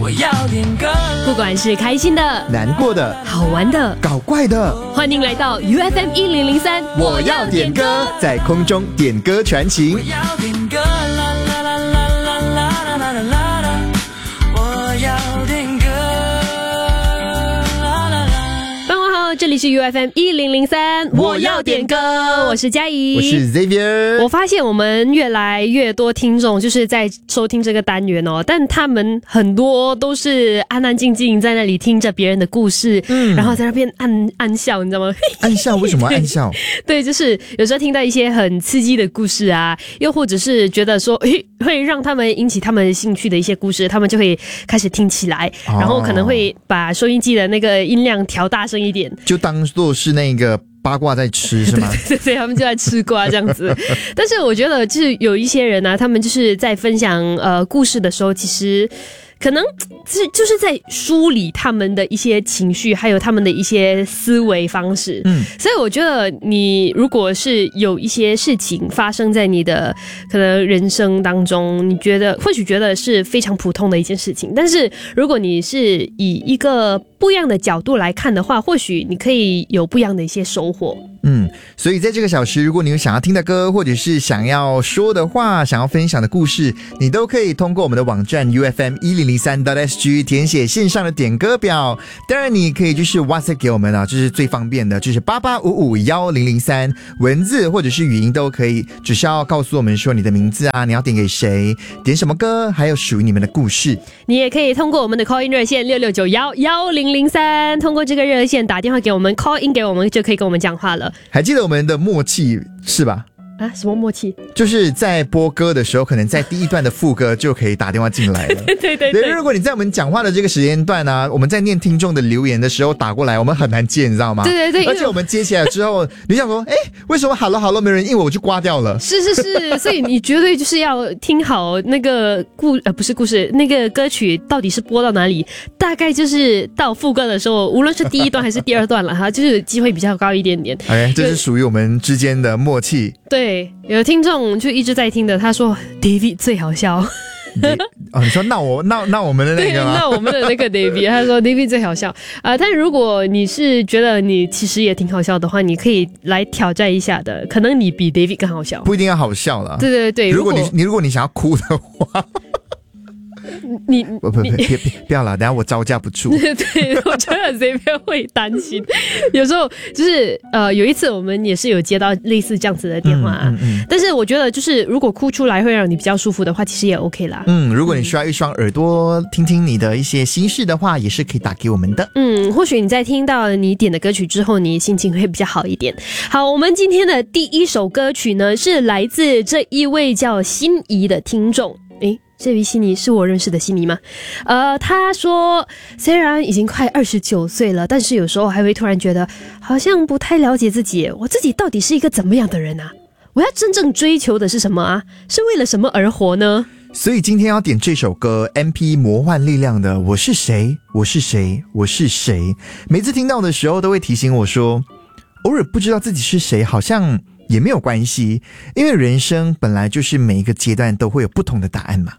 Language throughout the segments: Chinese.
我要点歌， 不管是开心的、 难过的、 好玩的、 搞怪的， 欢迎来到 UFM 1003， 我要点歌，在空中点歌传情我。要点歌，啦啦啦啦啦啦啦啦啦啦，我要点歌，啦啦啦。 傍晚好，这里是 UFM 1003，我要点歌，我是佳怡， 我是 Xavier。 我发现我们越来越多听众就是在收听这个单元哦，但他们很多都是安安静静在那里听着别人的故事，然后在那边暗笑，你知道吗？ 暗笑？为什么暗笑？ 对，就是有时候听到一些很刺激的故事啊，又或者是觉得说会让他们引起他们兴趣的一些故事，他们就会开始听起来，然后可能会把收音机的那个音量调大声一点， 就当做是那个八卦在吃是吗？ 对，他们就在吃瓜这样子。但是我觉得就是有一些人啊，他们就是在分享故事的时候，其实可能就是在梳理他们的一些情绪，还有他们的一些思维方式。所以我觉得你如果是有一些事情发生在你的可能人生当中，你或许觉得是非常普通的一件事情，但是如果你是以一个不一样的角度来看的话，或许你可以有不一样的一些收获。 所以在这个小时，如果你有想要听的歌，或者是想要说的话，想要分享的故事，你都可以通过我们的网站 UFM1003.SG 填写线上的点歌表。当然你可以就是 WhatsApp 给我们啊，这是最方便的，就是88551003，文字或者是语音都可以，只需要告诉我们说你的名字啊，你要点给谁，点什么歌，还有属于你们的故事。 你也可以通过我们的 call in 热线66911003，通过这个热线打电话给我们 call in 给我们，就可以跟我们讲话了。 还记得我们的默契是吧？ 啊，什么默契？ 就是在播歌的时候，可能在第一段的副歌就可以打电话进来了。对，如果你在我们讲话的这个时间段啊，我们在念听众的留言的时候打过来，我们很难接，你知道吗？对，而且我们接起来之后，你想说，为什么 hello 没人应我就挂掉了？ 是，所以你绝对就是要听好那个不是故事，那个歌曲到底是播到哪里，大概就是到副歌的时候，无论是第一段还是第二段了哈，就是机会比较高一点点。 这是属于我们之间的默契。 对，有听众就一直在听的，他说 David 最好笑。 你说那我们的那个吗？ 对，那我们的那个 David， 他说 David 最好笑但如果你是觉得你其实也挺好笑的话，你可以来挑战一下的，可能你比 David 更好笑， 不一定要好笑了。 对， 如果你想要哭的话。不要了，等下我招架不住。 对，我觉得这边会担心。有时候就是有一次我们也是有接到类似这样子的电话但是我觉得就是如果哭出来会让你比较舒服的话，其实也 OK 啦。 如果你需要一双耳朵听听你的一些心事的话，也是可以打给我们的。 或许你在听到你点的歌曲之后，你心情会比较好一点。好，我们今天的第一首歌曲呢，是来自这一位叫心仪的听众。这位心仪是我认识的心仪吗？他说虽然已经快29岁了，但是有时候还会突然觉得好像不太了解自己，我自己到底是一个怎么样的人啊？我要真正追求的是什么啊？是为了什么而活呢？ 所以今天要点这首歌 MP 魔幻力量的我是谁，我是谁，我是谁。每次听到的时候都会提醒我说，偶尔不知道自己是谁好像也没有关系，因为人生本来就是每一个阶段都会有不同的答案嘛。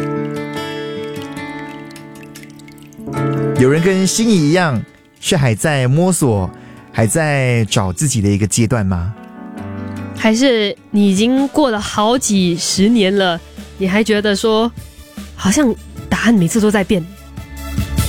有人跟心仪一样，是还在摸索，还在找自己的一个阶段吗？ 还是你已经过了好几十年了，你还觉得说好像答案每次都在变？